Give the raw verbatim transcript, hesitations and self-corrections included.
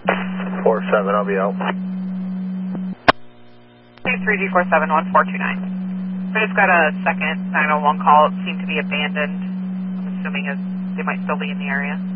four seven, I'll be out. two three G four seven one four two nine. We just got a second nine oh one call. It seemed to be abandoned. I'm assuming as they might still be in the area.